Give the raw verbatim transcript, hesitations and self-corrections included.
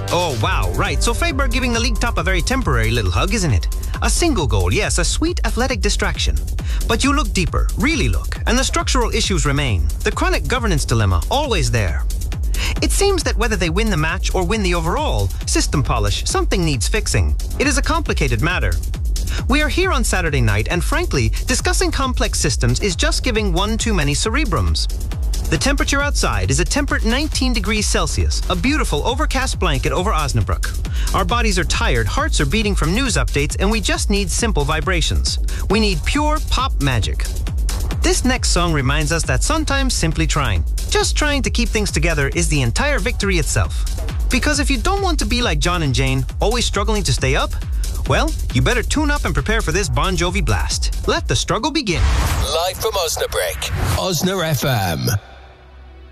Oh, wow, right. So Freiburg giving the league top a very temporary little hug, isn't it? A single goal, yes, a sweet athletic distraction. But you look deeper, really look, and the structural issues remain. The chronic governance dilemma, always there. It seems that whether they win the match or win the overall, system polish, something needs fixing. It is a complicated matter. We are here on Saturday night, and frankly, discussing complex systems is just giving one too many cerebrums. The temperature outside is a temperate nineteen degrees Celsius, a beautiful overcast blanket over Osnabrück. Our bodies are tired, hearts are beating from news updates, and we just need simple vibrations. We need pure pop magic. This next song reminds us that sometimes simply trying, just trying to keep things together is the entire victory itself. Because if you don't want to be like John and Jane, always struggling to stay up, well, you better tune up and prepare for this Bon Jovi blast. Let the struggle begin. Live from Osnabrück, Osna F M.